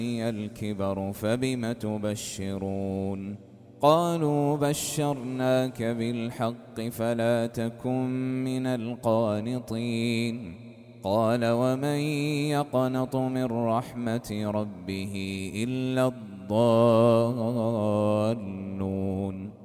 الكبر فبم تبشرون قالوا بشرناك بالحق فلا تكن من القانطين قال ومن يقنط من رحمة ربه إلا الضالون